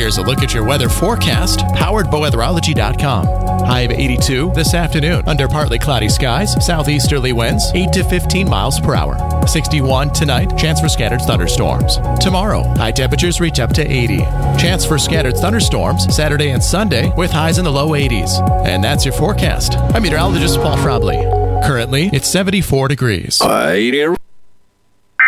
Here's a look at your weather forecast, powered by weatherology.com. High of 82 this afternoon, under partly cloudy skies, southeasterly winds 8 to 15 miles per hour. 61 tonight, chance for scattered thunderstorms. Tomorrow, high temperatures reach up to 80. Chance for scattered thunderstorms Saturday and Sunday with highs in the low 80s. And that's your forecast. I'm meteorologist Paul Frobley. Currently, it's 74 degrees.